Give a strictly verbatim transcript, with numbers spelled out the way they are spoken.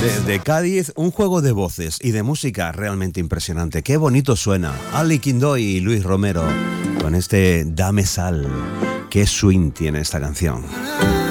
Desde Cádiz, un juego de voces y de música realmente impresionante. Qué bonito suena. Ali Quindoy y Luis Romero con este Dame Sal. Qué swing tiene esta canción.